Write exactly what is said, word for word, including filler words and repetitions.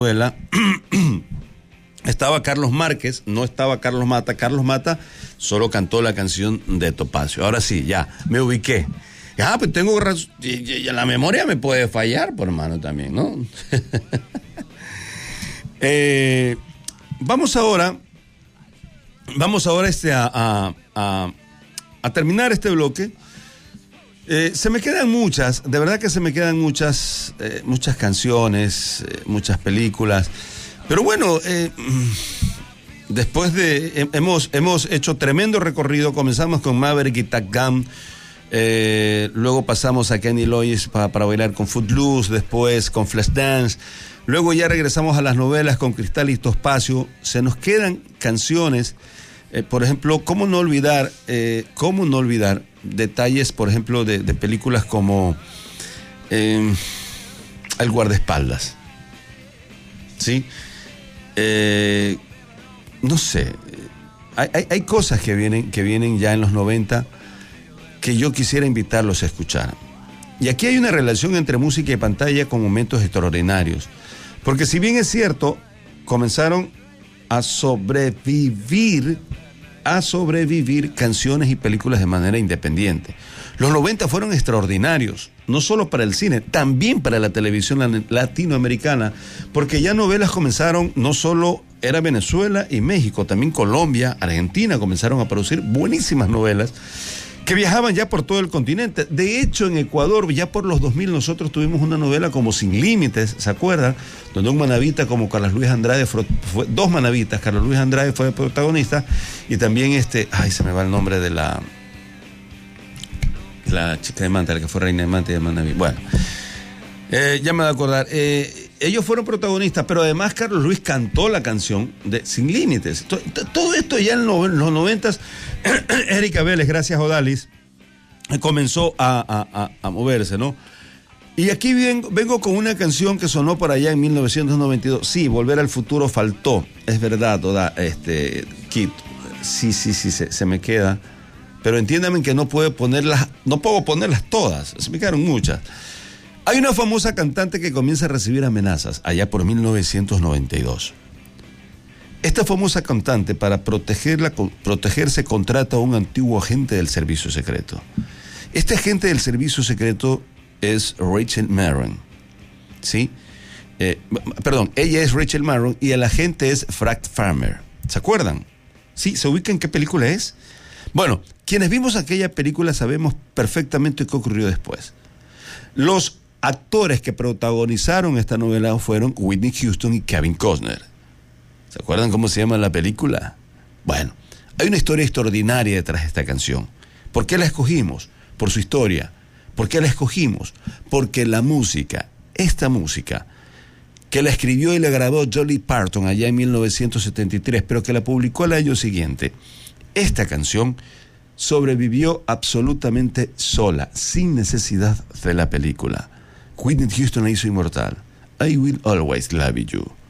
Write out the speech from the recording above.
novela estaba Carlos Márquez, no estaba Carlos Mata. Carlos Mata solo cantó la canción de Topacio. Ahora sí, ya, me ubiqué. Ah, pues tengo razón. Y, y, y la memoria me puede fallar, por hermano, también, ¿no? eh, vamos ahora, vamos ahora este a, a, a, a terminar este bloque. Eh, se me quedan muchas, de verdad que se me quedan muchas, eh, muchas canciones, eh, muchas películas. Pero bueno, eh, después de eh, hemos hemos hecho tremendo recorrido. Comenzamos con Maverick y Top Gun, eh, luego pasamos a Kenny Loggins para, para bailar con Footloose, después con Flashdance, luego ya regresamos a las novelas con Cristal y Topacio. Se nos quedan canciones, eh, por ejemplo, cómo no olvidar, eh, cómo no olvidar detalles, por ejemplo, de, de películas como eh, El guardaespaldas, ¿sí? Eh, no sé, hay, hay, hay cosas que vienen, que vienen ya en los noventa que yo quisiera invitarlos a escuchar. Y aquí hay una relación entre música y pantalla con momentos extraordinarios, porque si bien es cierto, comenzaron a sobrevivir a sobrevivir canciones y películas de manera independiente. Los noventa fueron extraordinarios, no solo para el cine, también para la televisión latinoamericana, porque ya novelas comenzaron, no solo era Venezuela y México, también Colombia, Argentina comenzaron a producir buenísimas novelas que viajaban ya por todo el continente. De hecho, en Ecuador, ya por los dos mil, nosotros tuvimos una novela como Sin Límites, ¿se acuerdan? Donde un manavita como Carlos Luis Andrade, fue, fue, dos manavitas, Carlos Luis Andrade fue el protagonista, y también este, ay, se me va el nombre de la, la chica de Manta, la que fue reina de Manta y de Manaví. Bueno, eh, ya me voy a acordar. Eh, ellos fueron protagonistas, pero además Carlos Luis cantó la canción de Sin Límites. Todo esto ya en los noventas, Erika Vélez, gracias a Odalis, comenzó a, a, a moverse, ¿no? Y aquí vengo, vengo con una canción que sonó por allá en mil novecientos noventa y dos. Sí, Volver al Futuro faltó, es verdad, Oda, este, Kit. Sí, sí, sí, se, se me queda. Pero entiéndame que no puedo ponerlas, no puedo ponerlas todas, se me quedaron muchas. Hay una famosa cantante que comienza a recibir amenazas allá por mil novecientos noventa y dos. Esta famosa cantante, para protegerla, protegerse, contrata a un antiguo agente del servicio secreto. Este agente del servicio secreto es Rachel Marron, ¿sí? Eh, perdón, ella es Rachel Marron y el agente es Frank Farmer. ¿Se acuerdan? ¿Sí? ¿Se ubican qué película es? Bueno, quienes vimos aquella película sabemos perfectamente qué ocurrió después. Los actores que protagonizaron esta novela fueron Whitney Houston y Kevin Costner. ¿Se acuerdan cómo se llama la película? Bueno, hay una historia extraordinaria detrás de esta canción. ¿Por qué la escogimos? Por su historia. ¿Por qué la escogimos? Porque la música, esta música, que la escribió y la grabó Dolly Parton allá en mil novecientos setenta y tres, pero que la publicó al año siguiente, esta canción sobrevivió absolutamente sola, sin necesidad de la película. Whitney Houston la hizo inmortal. I Will Always Love You.